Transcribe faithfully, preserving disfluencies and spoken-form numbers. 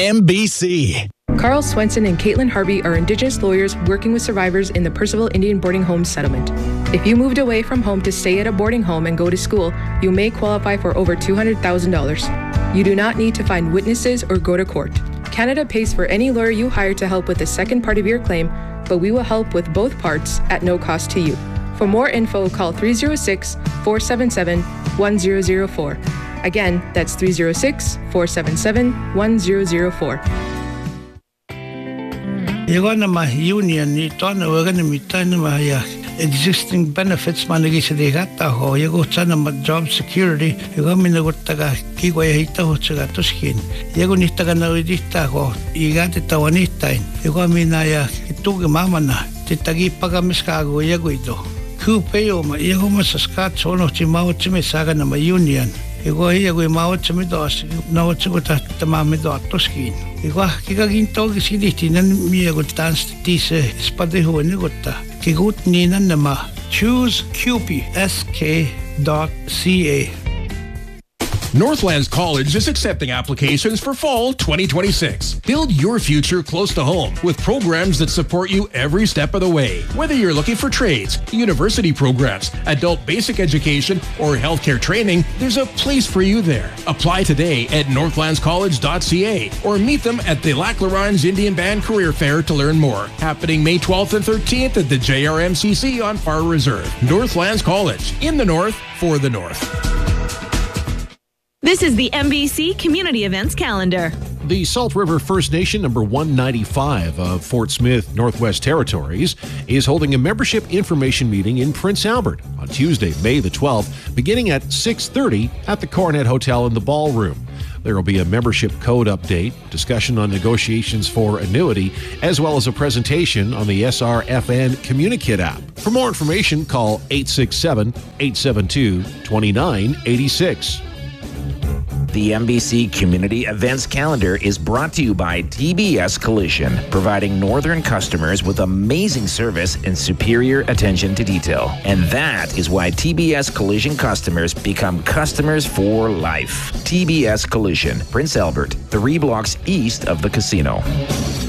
M B C. Carl Swenson and Caitlin Harvey are Indigenous lawyers working with survivors in the Percival Indian Boarding Home Settlement. If you moved away from home to stay at a boarding home and go to school, you may qualify for over two hundred thousand dollars. You do not need to find witnesses or go to court. Canada pays for any lawyer you hire to help with the second part of your claim, but we will help with both parts at no cost to you. For more info, call three oh six, four seven seven, one zero zero four. Again, that's three oh six, four seven seven, one zero zero four. You're na ma union ni tona wagana mi tana ma ya existing benefits managi sa digata ho yago sana ma job security yago minago taga kigo ya hita ho tsaga toskin yago ni taga na udita ho igate tawanita yago mina ya ituga mama na titagi paga miskago yago ito kupeo ma yago ma saskat sono chimao chimisaga na ma union Ego hiago mau chami dos na otso ta tamame do toskin. Ego kikaginto gisiditi nan miago dance tise spade ho ni gotta. Kigut ni nan ma choose Q P S K dot C A. Northlands College is accepting applications for fall twenty twenty-six. Build your future close to home with programs that support you every step of the way. Whether you're looking for trades, university programs, adult basic education, or healthcare training, there's a place for you there. Apply today at northlands college dot C A or meet them at the Lac La Ronge Indian Band Career Fair to learn more. Happening May twelfth and thirteenth at the J R M C C on Far Reserve. Northlands College, in the north, for the north. This is the M B C Community Events Calendar. The Salt River First Nation number one ninety-five of Fort Smith, Northwest Territories, is holding a membership information meeting in Prince Albert on Tuesday, May the twelfth, beginning at six thirty at the Coronet Hotel in the ballroom. There will be a membership code update, discussion on negotiations for annuity, as well as a presentation on the S R F N Communikit app. For more information, call eight six seven, eight seven two, two nine eight six. The M B C Community Events Calendar is brought to you by T B S Collision, providing northern customers with amazing service and superior attention to detail. And that is why T B S Collision customers become customers for life. T B S Collision, Prince Albert, three blocks east of the casino.